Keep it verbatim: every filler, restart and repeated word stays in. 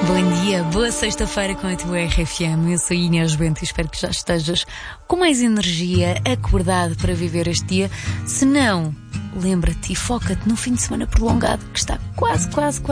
Bom dia, boa sexta-feira com a tua R F M. Eu sou Inês Bento e espero que já estejas com mais energia, acordado para viver este dia. Se não, lembra-te e foca-te no fim de semana prolongado que está quase, quase, quase